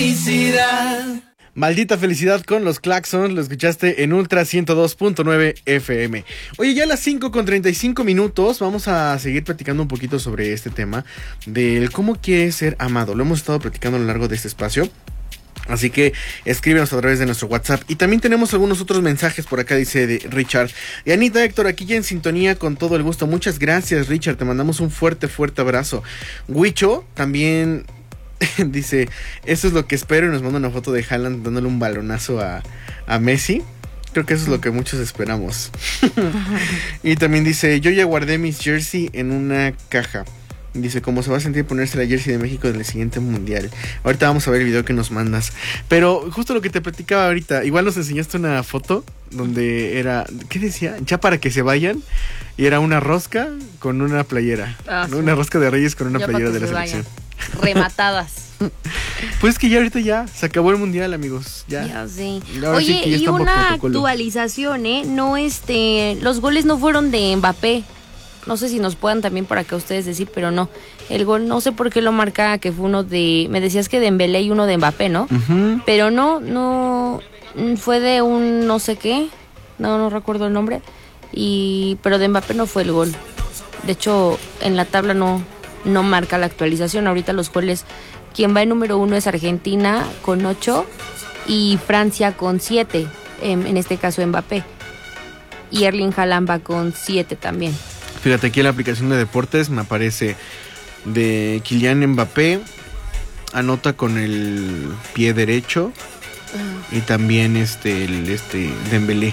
felicidad. Maldita felicidad con los Claxons, lo escuchaste en Ultra 102.9 FM. Oye, ya a las 5:35 vamos a seguir platicando un poquito sobre este tema del cómo quieres ser amado. Lo hemos estado platicando a lo largo de este espacio. Así que escríbenos a través de nuestro WhatsApp. Y también tenemos algunos otros mensajes por acá, dice de Richard. Y Anita, Héctor, aquí ya en sintonía con todo el gusto. Muchas gracias, Richard. Te mandamos un fuerte abrazo. Huicho también dice, eso es lo que espero. Y nos manda una foto de Haaland dándole un balonazo a Messi. Creo que eso es lo que muchos esperamos. Y también dice, yo ya guardé mis jersey en una caja. Dice, ¿cómo se va a sentir ponerse la jersey de México del siguiente mundial? Ahorita vamos a ver el video que nos mandas. Pero justo lo que te platicaba ahorita, igual nos enseñaste una foto donde era, ¿qué decía? Ya para que se vayan. Y era una rosca con una playera. ¿No? Sí. Una rosca de Reyes con una playera de la selección. Rematadas. Pues es que ya ahorita ya se acabó el mundial, amigos. Ya sí. Oye, sí, y una actualización, no los goles no fueron de Mbappé. No sé si nos puedan también por acá ustedes decir, pero no. El gol no sé por qué lo marca que fue uno de, me decías que de Dembélé y uno de Mbappé, ¿no? Uh-huh. Pero no fue de un no sé qué. No recuerdo el nombre. Pero de Mbappé no fue el gol. De hecho, en la tabla no marca la actualización. Ahorita los goles, quien va en número 1 es Argentina con 8 y Francia con 7, en este caso Mbappé. Y Erling Haaland va con 7 también. Fíjate, aquí en la aplicación de deportes me aparece de Kylian Mbappé, anota con el pie derecho, y también Dembélé.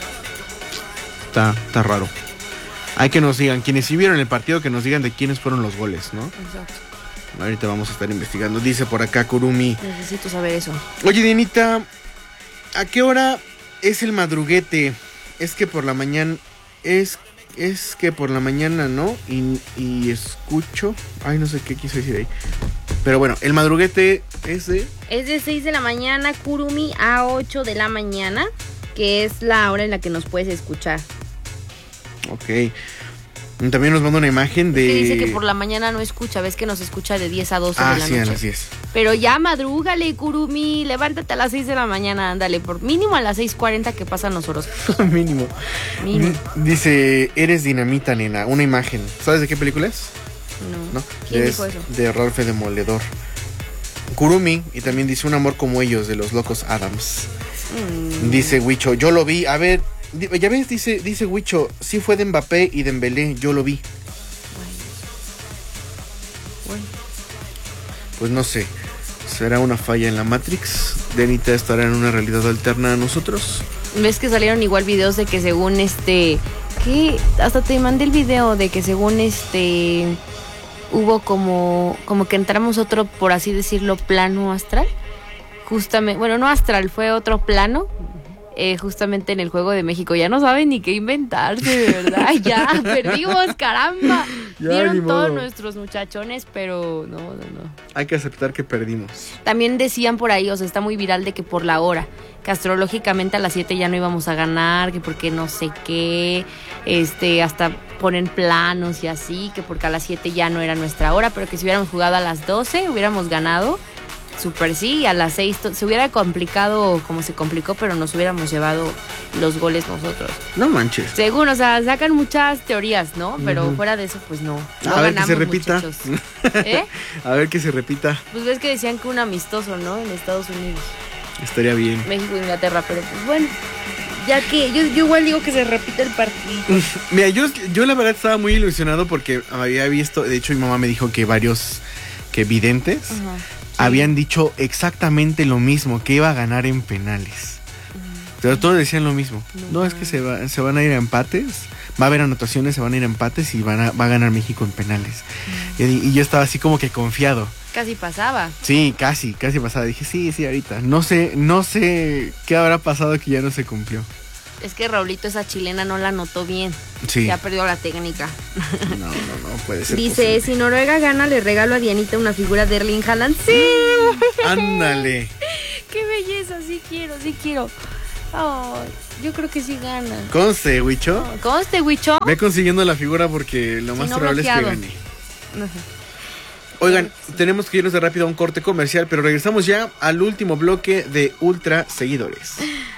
Está raro. Hay que nos digan, quienes sí vieron el partido, que nos digan de quiénes fueron los goles, ¿no? Exacto. Ahorita vamos a estar investigando. Dice por acá Kurumi. Necesito saber eso. Oye, Dianita, ¿a qué hora es el madruguete? Es que por la mañana ¿no? Y escucho. Ay, no sé qué quiso decir ahí. Pero bueno, el madruguete es de 6 de la mañana, Kurumi, a 8 de la mañana, que es la hora en la que nos puedes escuchar. Ok. También nos manda una imagen de... Que dice que por la mañana no escucha, ves que nos escucha de 10 a 12 de la noche. Sí, a las 10. Pero ya madrúgale, Kurumi, levántate a las 6 de la mañana, ándale, por mínimo a las 6:40 que pasan los horóscopos. Mínimo. Dice, eres dinamita, nena, una imagen. ¿Sabes de qué película es? No. ¿Quién dijo eso? De Ralph Demoledor. Kurumi, y también dice, un amor como ellos, de los locos Adams. Dice Huicho, yo lo vi, a ver... Ya ves, dice Huicho, sí fue de Mbappé y de Dembélé, yo lo vi. Bueno. Pues no sé, ¿será una falla en la Matrix? ¿Denita estará en una realidad alterna a nosotros? ¿Ves que salieron igual videos de que según que hasta te mandé el video de que según hubo como que entramos otro, por así decirlo, plano astral? Justamente, bueno, no astral, fue otro plano. Justamente en el Juego de México. Ya no saben ni qué inventarse, de verdad. Ya perdimos, caramba. Dieron todos nuestros muchachones, pero no. Hay que aceptar que perdimos. También decían por ahí, está muy viral de que por la hora, que astrológicamente a las 7 ya no íbamos a ganar, que porque no sé qué, hasta ponen planos y así, que porque a las 7 ya no era nuestra hora, pero que si hubiéramos jugado a las 12 hubiéramos ganado. Súper sí, a las 6 se hubiera complicado como se complicó, pero nos hubiéramos llevado los goles nosotros. No manches. Según, sacan muchas teorías, ¿no? Pero fuera de eso, pues no. A ver que se repita. ¿Eh? A ver que se repita. Pues ves que decían que un amistoso, ¿no? En Estados Unidos. Estaría bien. México e Inglaterra, pero pues bueno. Ya que yo igual digo que se repita el partido. Mira, yo la verdad estaba muy ilusionado porque había visto, de hecho mi mamá me dijo que varios videntes habían dicho exactamente lo mismo, que iba a ganar en penales. Pero todos decían lo mismo. No, es que se van a ir a empates, va a haber anotaciones, se van a ir a empates y va a ganar México en penales. Y yo estaba así como que confiado. Casi pasaba. Sí, casi pasaba. Dije, sí, ahorita. No sé qué habrá pasado que ya no se cumplió. Es que Raulito, esa chilena, no la notó bien. Sí. Ya perdió la técnica. No puede ser. Dice, posible. Si Noruega gana, le regalo a Dianita una figura de Erling Haaland. ¡Sí! ¡Ándale! ¡Qué belleza! Sí quiero. Oh, yo creo que sí gana. Conste, Huicho. Conste, Huicho. Ve consiguiendo la figura porque lo más probable es que gane. Oigan, tenemos que irnos de rápido a un corte comercial, pero regresamos ya al último bloque de Ultra Seguidores.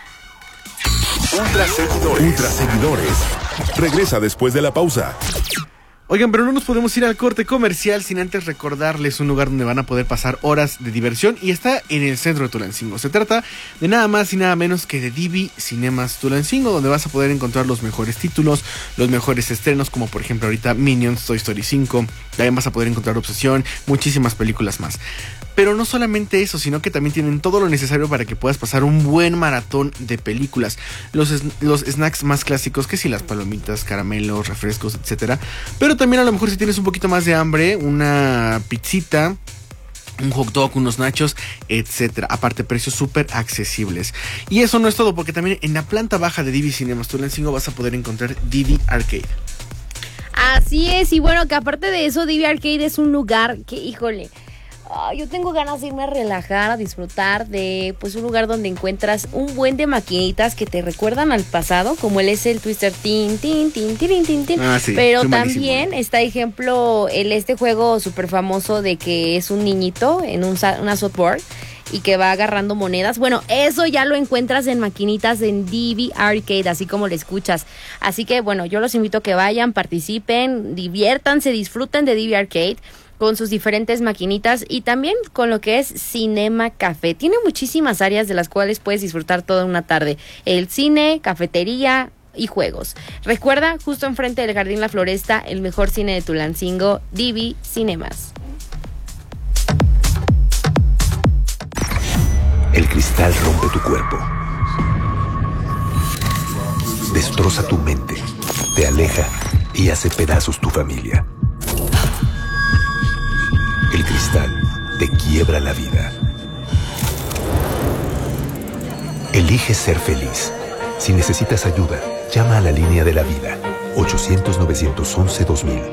Ultra Seguidores. Regresa después de la pausa. Oigan, pero no nos podemos ir al corte comercial sin antes recordarles un lugar donde van a poder pasar horas de diversión y está en el centro de Tulancingo. Se trata de nada más y nada menos que de Divi Cinemas Tulancingo, donde vas a poder encontrar los mejores títulos, los mejores estrenos, como por ejemplo ahorita Minions, Toy Story 5. También vas a poder encontrar Obsesión, muchísimas películas más. Pero no solamente eso, sino que también tienen todo lo necesario para que puedas pasar un buen maratón de películas. Los snacks más clásicos, que si las palomitas, caramelos, refrescos, etcétera. Pero también a lo mejor si tienes un poquito más de hambre, una pizzita, un hot dog, unos nachos, etcétera. Aparte, precios súper accesibles. Y eso no es todo, porque también en la planta baja de Divi Cinemas Tulancingo vas a poder encontrar Divi Arcade. Así es, y bueno, que aparte de eso, Divi Arcade es un lugar que, híjole, yo tengo ganas de irme a relajar, a disfrutar de pues un lugar donde encuentras un buen de maquinitas que te recuerdan al pasado, como el Twister Tin. Sí, pero también está ejemplo este juego súper famoso de que es un niñito en una softboard y que va agarrando monedas. Bueno, eso ya lo encuentras en maquinitas en Divi Arcade, así como lo escuchas. Así que bueno, yo los invito a que vayan, participen, diviértanse, disfruten de Divi Arcade con sus diferentes maquinitas y también con lo que es Cinema Café. Tiene muchísimas áreas de las cuales puedes disfrutar toda una tarde. El cine, cafetería y juegos. Recuerda, justo enfrente del Jardín La Floresta, el mejor cine de Tulancingo, Divi Cinemas. El cristal rompe tu cuerpo. Destroza tu mente. Te aleja y hace pedazos tu familia. El cristal te quiebra la vida. Elige ser feliz. Si necesitas ayuda, llama a la línea de la vida. 800-911-2000.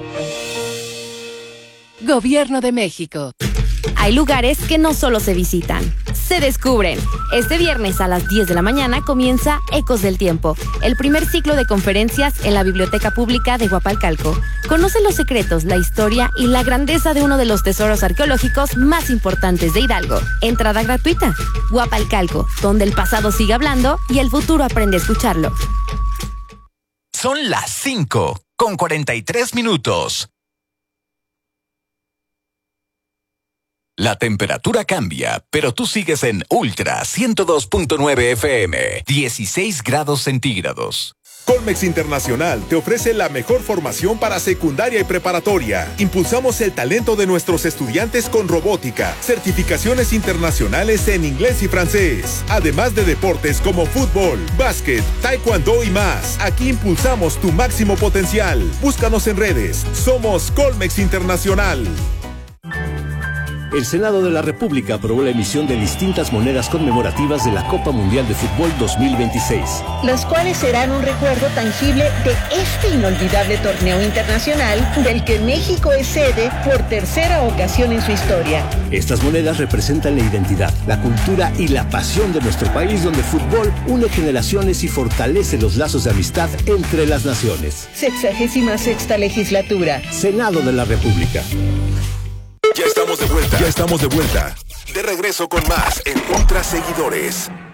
Gobierno de México. Hay lugares que no solo se visitan, se descubren. Este viernes a las 10 de la mañana comienza Ecos del Tiempo, el primer ciclo de conferencias en la Biblioteca Pública de Huapalcalco. Conoce los secretos, la historia y la grandeza de uno de los tesoros arqueológicos más importantes de Hidalgo. Entrada gratuita. Huapalcalco, donde el pasado sigue hablando y el futuro aprende a escucharlo. Son las 5:43. La temperatura cambia, pero tú sigues en Ultra 102.9 FM, 16 grados centígrados. Colmex Internacional te ofrece la mejor formación para secundaria y preparatoria. Impulsamos el talento de nuestros estudiantes con robótica, certificaciones internacionales en inglés y francés, además de deportes como fútbol, básquet, taekwondo y más. Aquí impulsamos tu máximo potencial. Búscanos en redes. Somos Colmex Internacional. El Senado de la República aprobó la emisión de distintas monedas conmemorativas de la Copa Mundial de Fútbol 2026. Las cuales serán un recuerdo tangible de este inolvidable torneo internacional del que México es sede por tercera ocasión en su historia. Estas monedas representan la identidad, la cultura y la pasión de nuestro país, donde el fútbol une generaciones y fortalece los lazos de amistad entre las naciones. 66ª legislatura. Senado de la República. Ya estamos de vuelta. De regreso con más en Ultra Seguidores.